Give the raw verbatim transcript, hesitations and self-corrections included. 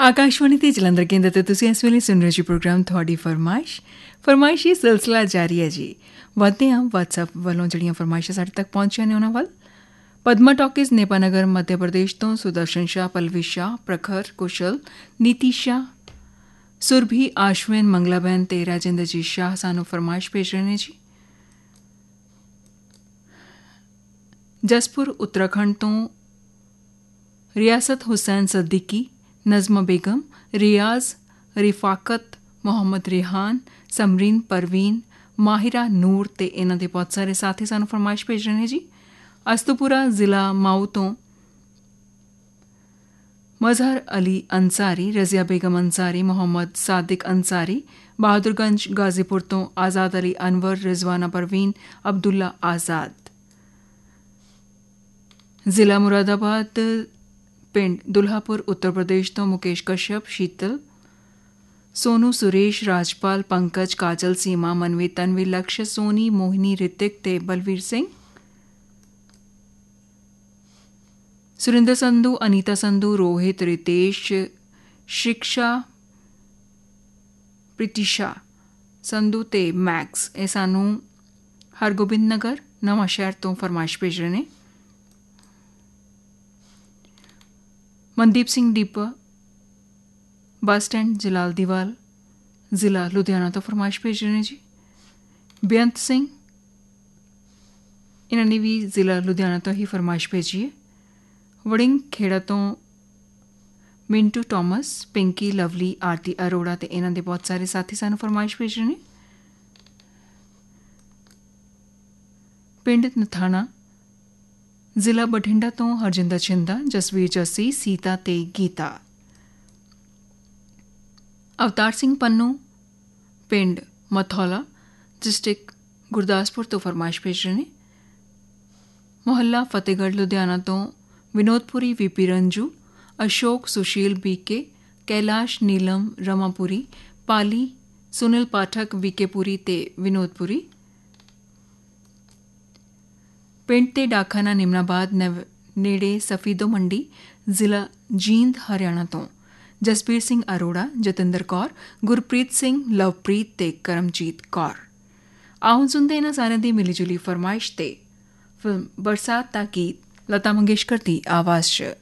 आकाशवाणी ते जलंधर केंद्र ते तुसीं इस वेले सुन रहे जी प्रोग्राम थोड़ी फरमाइश फरमाइश ये सिलसिला जारी है जी। वधदे आं WhatsApp ਵੱਲੋਂ ਜਿਹੜੀਆਂ ਫਰਮਾਇਸ਼ਾਂ ਸਾਡੇ ਤੱਕ ਪਹੁੰਚੀਆਂ ਨੇ ਉਹਨਾਂ ਵੱਲ। ਪਦਮਾ ਟਾਕੀਜ਼ ਨੇਪਾਨਗਰ ਮੱਧ ਪ੍ਰਦੇਸ਼ ਤੋਂ ਸੁਦਰਸ਼ਨ ਸ਼ਾਹ, ਪਲਵੀ ਸ਼ਾਹ, ਪ੍ਰਖਰ, ਕੁਸ਼ਲ, ਨੀਤੀ ਸ਼ਾਹ, ਸੁਰਭੀ, ਆਸ਼ਵਿਨ, ਮੰਗਲਾਬੈਨ ਤੇ ਰਾਜਿੰਦਰਜੀਤ ਸ਼ਾਹ ਸਾਨੂੰ ਫਰਮਾਇਸ਼ ਭੇਜ ਰਹੇ ਨੇ ਜੀ। ਜਸਪੁਰ ਉੱਤਰਾਖੰਡ ਤੋਂ ਰਿਆਸਤ ਹੁਸੈਨ ਸਦੀਕੀ, ਨਜ਼ਮਾ ਬੇਗਮ, ਰਿਆਜ਼, ਰਿਫਾਕਤ, ਮੁਹੰਮਦ ਰਿਹਾਨ, ਸਮਰੀਨ ਪਰਵੀਨ, ਮਾਹਿਰਾ ਨੂਰ ਤੇ ਇਹਨਾਂ ਦੇ ਬਹੁਤ ਸਾਰੇ ਸਾਥੀ ਸਾਨੂੰ ਫਰਮਾਇਸ਼ ਭੇਜ ਰਹੇ ਨੇ ਜੀ। ਅਸਤੂਪੁਰਾ ਜ਼ਿਲ੍ਹਾ ਮਾਊ ਤੋਂ ਮਜ਼ਹਰ ਅਲੀ ਅੰਸਾਰੀ, ਰਜ਼ੀਆ ਬੇਗਮ ਅੰਸਾਰੀ, ਮੁਹੰਮਦ ਸਾਦਿਕ ਅੰਸਾਰੀ, ਬਹਾਦੁਰਗੰਜ ਗਾਜ਼ੀਪੁਰ ਤੋਂ ਆਜ਼ਾਦ ਅਲੀ ਅਨਵਰ, ਰਿਜ਼ਵਾਨਾ ਪਰਵੀਨ, ਅਬਦੁੱਲਾ ਆਜ਼ਾਦ। ਜ਼ਿਲ੍ਹਾ ਮੁਰਾਦਾਬਾਦ ਪਿੰਡ ਦੁल्हापुर ਉੱਤਰ ਪ੍ਰਦੇਸ਼ ਤੋਂ ਮੁਕੇਸ਼ ਕਸ਼ਯਪ, ਸ਼ੀਤਲ, ਸੋਨੂ, ਸੁਰੇਸ਼, ਰਾਜਪਾਲ, ਪੰਕਜ, ਕਾਜਲ, ਸੀਮਾ, ਮਨਵੀਰ, ਤਨਵੀਰ, ਲਕਸ਼, ਸੋਨੀ, ਮੋਹਿਨੀ, ਰਿਤਿਕ ਤੇ ਬਲਵੀਰ ਸਿੰਘ। ਸੁਰਿੰਦਰ ਸੰਧੂ, ਅਨੀਤਾ ਸੰਧੂ, ਰੋਹਿਤ, ਰਿਤੇਸ਼, ਸ਼ਿਕਸ਼ਾ, ਪ੍ਰੀਤਿਸ਼ਾ ਸੰਧੂ ਤੇ ਮੈਕਸ ਇਹ ਸਾਨੂੰ ਹਰਗੋਬਿੰਦ ਨਗਰ ਨਵਾਂ ਸ਼ਹਿਰ ਤੋਂ ਫਰਮਾਇਸ਼ ਭੇਜ ਰਹੇ ਨੇ। ਮਨਦੀਪ ਸਿੰਘ ਦੀਪਾ, ਬੱਸ ਸਟੈਂਡ ਜਲਾਲਦੀਵਾਲ, ਜ਼ਿਲ੍ਹਾ ਲੁਧਿਆਣਾ ਤੋਂ ਫਰਮਾਇਸ਼ ਭੇਜ ਰਹੇ ਨੇ ਜੀ। ਬੇਅੰਤ ਸਿੰਘ ਇਹਨਾਂ ਨੇ ਵੀ ਜ਼ਿਲ੍ਹਾ ਲੁਧਿਆਣਾ ਤੋਂ ਹੀ ਫਰਮਾਇਸ਼ ਭੇਜੀ ਹੈ। ਵੜਿੰਗ ਖੇੜਾ ਤੋਂ ਮਿੰਟੂ ਟੋਮਸ, ਪਿੰਕੀ, ਲਵਲੀ, ਆਰਤੀ ਅਰੋੜਾ ਤੇ ਇਹਨਾਂ ਦੇ ਬਹੁਤ ਸਾਰੇ ਸਾਥੀ ਸਾਨੂੰ ਫਰਮਾਇਸ਼ ਭੇਜ ਰਹੇ ਨੇ। ਪਿੰਡ ਨਥਾਣਾ, ਜ਼ਿਲ੍ਹਾ ਬਠਿੰਡਾ ਤੋਂ ਹਰਜਿੰਦਰ ਛਿੰਦਾ, ਜਸਵੀਰ ਜੱਸੀ, ਸੀਤਾ ਤੇ ਗੀਤਾ। ਅਵਤਾਰ ਸਿੰਘ ਪੰਨੂ, ਪਿੰਡ ਮਥੌਲਾ, ਡਿਸਟ੍ਰਿਕਟ ਗੁਰਦਾਸਪੁਰ ਤੋਂ ਫਰਮਾਇਸ਼ ਭੇਜ ਰਹੇ ਨੇ। ਮੁਹੱਲਾ ਫਤਿਹਗੜ੍ਹ ਲੁਧਿਆਣਾ ਤੋਂ ਵਿਨੋਦਪੁਰੀ, ਵੀਪੀ ਰੰਜੂ, ਅਸ਼ੋਕ, ਸੁਸ਼ੀਲ, ਬੀਕੇ, ਕੈਲਾਸ਼, ਨੀਲਮ, ਰਮਾਪੁਰੀ, ਪਾਲੀ, ਸੁਨੀਲ ਪਾਠਕ, ਵੀਕੇਪੁਰੀ ਤੇ ਵਿਨੋਦਪੁਰੀ। ਪਿੰਡ ਤੇ ਡਾਕਖਾਨਾ ਨਿਮਨਾਬਾਦ ਨੇੜੇ ਸਫੀਦੋ ਮੰਡੀ, ਜ਼ਿਲ੍ਹਾ ਜੀਂਦ, ਹਰਿਆਣਾ ਤੋਂ ਜਸਬੀਰ ਸਿੰਘ ਅਰੋੜਾ, ਜਤਿੰਦਰ ਕੌਰ, ਗੁਰਪ੍ਰੀਤ ਸਿੰਘ, ਲਵਪ੍ਰੀਤ ਤੇ ਕਰਮਜੀਤ ਕੌਰ। ਆਓ ਸੁਣਦੇ ਇਹਨਾਂ ਸਾਰਿਆਂ ਦੀ ਮਿਲੀ ਜੁਲੀ ਫਰਮਾਇਸ਼ ਤੇ ਫਿਲਮ ਬਰਸਾਤ ਦਾ ਗੀਤ ਲਤਾ ਮੰਗੇਸ਼ਕਰ ਦੀ ਆਵਾਜ਼ 'ਚ।